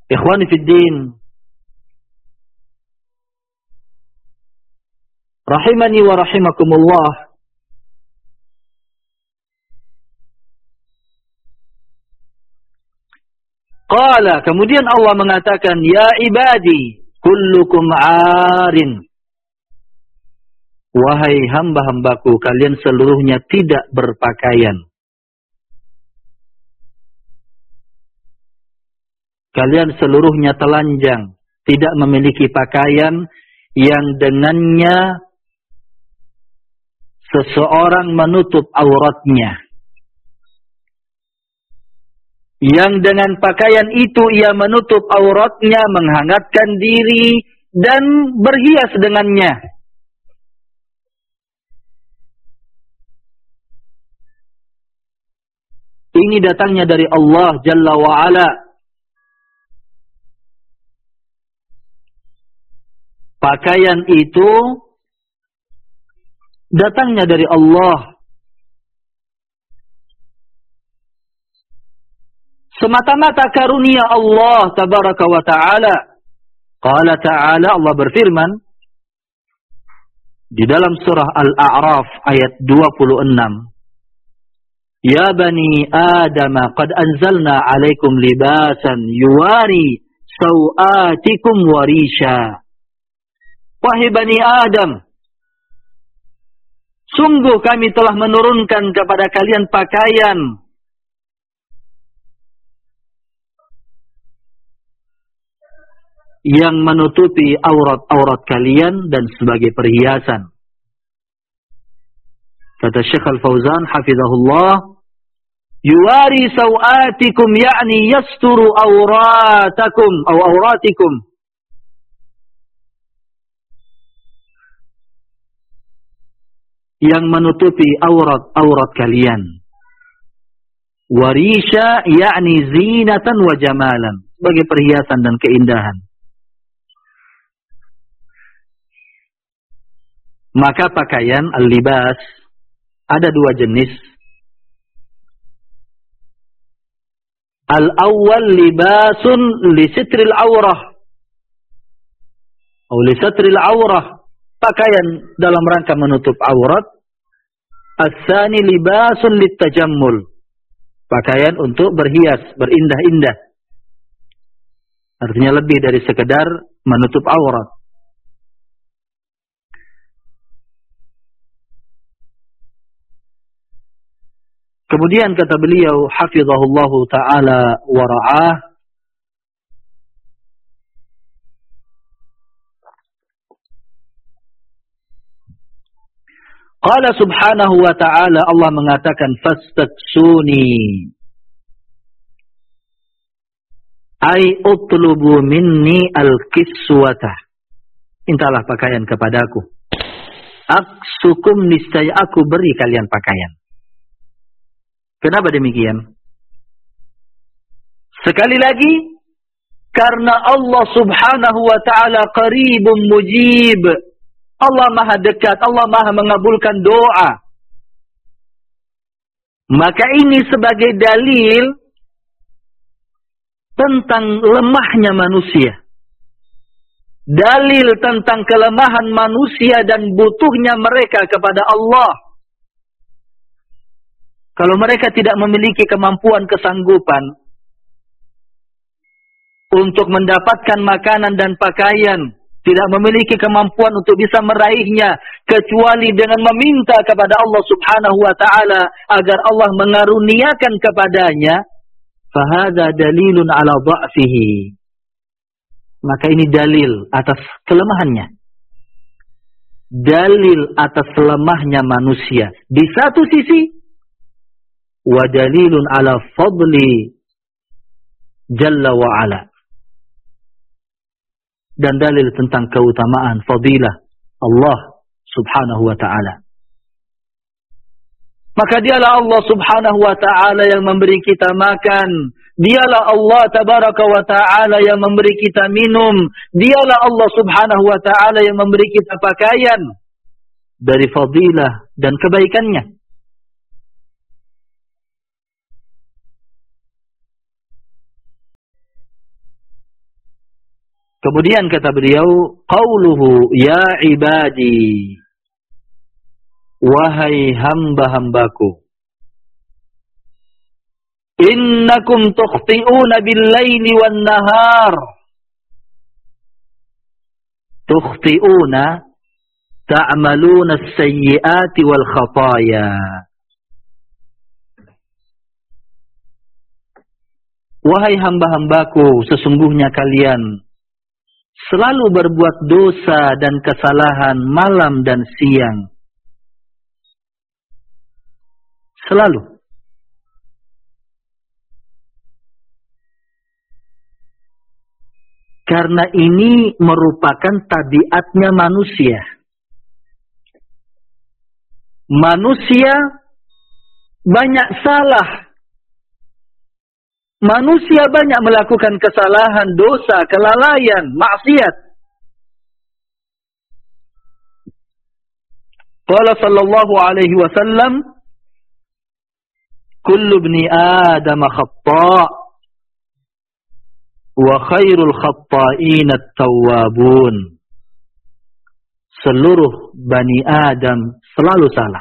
Ikhwani fid din, rahimani wa rahimakumullah. Qala, kemudian Allah mengatakan, ya ibadi, kullukum arin. Wahai hamba-hambaku, kalian seluruhnya tidak berpakaian. Kalian seluruhnya telanjang, tidak memiliki pakaian yang dengannya seseorang menutup auratnya. Yang dengan pakaian itu ia menutup auratnya, menghangatkan diri, dan berhias dengannya. Ini datangnya dari Allah Jalla wa'ala. Pakaian itu datangnya dari Allah. Semata-mata karunia Allah tabaraka wa ta'ala. Qala ta'ala, Allah berfirman di dalam surah Al-A'raf ayat 26. Ya bani Adam, qad anzalna alaikum libasan yuwari sawatikum warisha. Wahai bani Adam, sungguh kami telah menurunkan kepada kalian pakaian yang menutupi aurat-aurat kalian dan sebagai perhiasan. Kata Syekh Al-Fauzan hafizahullah, yuwari sawatikum ya'ni yasturu auratakum atau auratikum. Yang menutupi aurat-aurat kalian. Warisha ya'ni zinatan wa jamalan, sebagai perhiasan dan keindahan. Maka pakaian al-libas ada dua jenis. Al-awwal libasun li sitril awrah atau li satril awrah, pakaian dalam rangka menutup aurat. As-tsani libasun litajammul, pakaian untuk berhias, berindah-indah. Artinya lebih dari sekedar menutup aurat. Kemudian kata beliau hafizahullahu ta'ala wa ra'ah, qala subhanahu wa ta'ala, Allah mengatakan fastaksuni ay utlubu minni al-kiswata, mintalah pakaian kepadaku, aksukum niscaya aku beri kalian pakaian. Kenapa demikian? Sekali lagi, karena Allah subhanahu wa ta'ala qaribun mujib. Allah maha dekat, Allah maha mengabulkan doa. Maka ini sebagai dalil tentang lemahnya manusia. Dalil tentang kelemahan manusia dan butuhnya mereka kepada Allah. Kalau mereka tidak memiliki kemampuan, kesanggupan untuk mendapatkan makanan dan pakaian, tidak memiliki kemampuan untuk bisa meraihnya, kecuali dengan meminta kepada Allah subhanahu wa ta'ala agar Allah mengaruniakan kepadanya, fahadha dalilun ala dha'fihi. Maka ini dalil atas kelemahannya. Dalil atas lemahnya manusia. Di satu sisi, wa dalilun ala fadli jalla wa ala, dan dalil tentang keutamaan fadilah Allah subhanahu wa ta'ala. Maka dialah Allah subhanahu wa ta'ala yang memberi kita makan, dialah Allah tabaraka wa ta'ala yang memberi kita minum, dialah Allah subhanahu wa ta'ala yang memberi kita pakaian dari fadilah dan kebaikannya. Kemudian kata beliau, qauluhu ya ibadi, wahai hamba-hambaku, innakum tukhti'una bil-laili wan-nahar. Tukhti'una ta'maluna as-sayyi'ati wal-khataya. Wahai hamba-hambaku, sesungguhnya kalian selalu berbuat dosa dan kesalahan malam dan siang. Selalu. Karena ini merupakan tabiatnya manusia. Manusia banyak salah. Manusia banyak melakukan kesalahan, dosa, kelalaian, maksiat. Qala sallallahu alaihi wasallam, kullu ibni Adam khata' wa khairul khatta'in at-tawwabun. Seluruh Bani Adam selalu salah.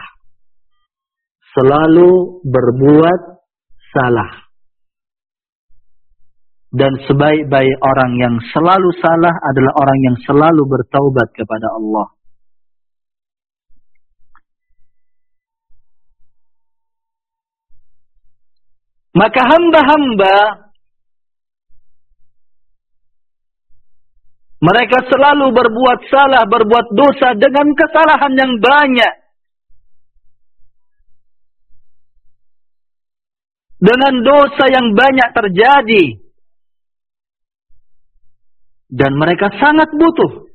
Selalu berbuat salah. Dan sebaik-baik orang yang selalu salah adalah orang yang selalu bertaubat kepada Allah. Maka hamba-hamba, mereka selalu berbuat salah, berbuat dosa dengan kesalahan yang banyak. Dengan dosa yang banyak terjadi. Dan mereka sangat butuh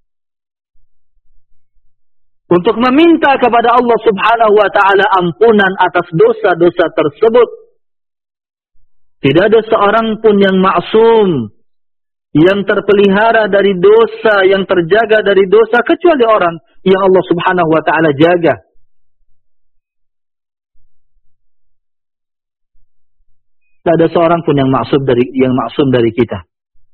untuk meminta kepada Allah Subhanahu wa ta'ala ampunan atas dosa-dosa tersebut. Tidak ada seorang pun yang maksum, yang terpelihara dari dosa, yang terjaga dari dosa, kecuali orang yang Allah Subhanahu wa ta'ala jaga. Tidak ada seorang pun yang maksum dari kita.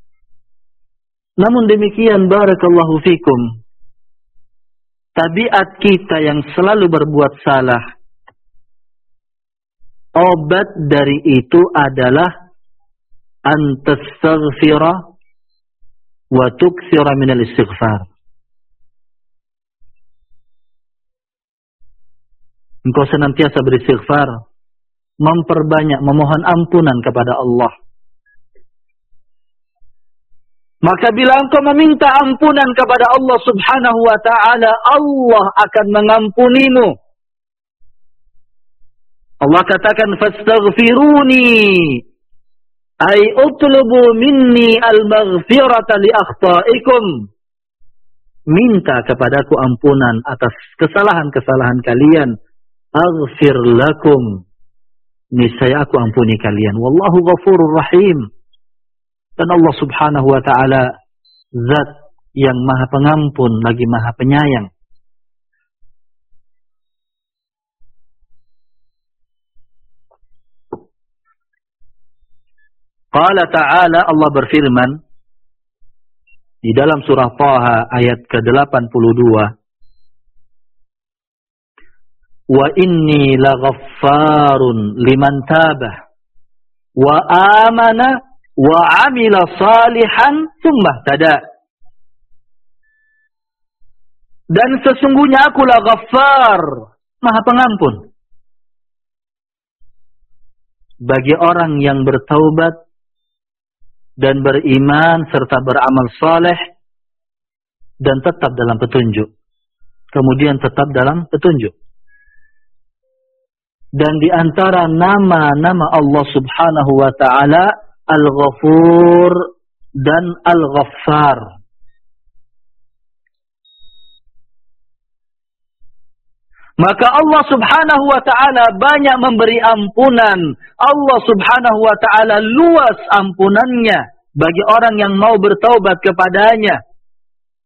Namun demikian, barakallahu fikum, tabiat kita yang selalu berbuat salah, obat dari itu adalah antastaghfira wa tukthira minal istighfar. Engkau senantiasa beristighfar, memperbanyak memohon ampunan kepada Allah. Maka bila engkau meminta ampunan kepada Allah Subhanahu wa ta'ala, Allah akan mengampunimu. Allah katakan, fastaghfiruni, ay utlubu minni al-maghfirata li akhtaikum. Minta kepadaku ampunan atas kesalahan-kesalahan kalian. Aghfir lakum, niscaya aku ampuni kalian. Wallahu ghafurur rahim. Dan Allah Subhanahu wa ta'ala zat yang maha pengampun lagi maha penyayang. Qala ta'ala, Allah berfirman di dalam surah Taha ayat ke-82, wa inni laghaffarun liman tabah wa amana wa amila salihan tsumma tada. Dan sesungguhnya akulah Ghaffar, maha pengampun bagi orang yang bertaubat dan beriman serta beramal saleh dan tetap dalam petunjuk. Kemudian tetap dalam petunjuk. Dan di antara nama-nama Allah Subhanahu wa ta'ala Al-Ghafur dan Al-Ghaffar. Maka Allah Subhanahu wa ta'ala banyak memberi ampunan. Allah Subhanahu wa ta'ala luas ampunannya bagi orang yang mau bertaubat kepadanya.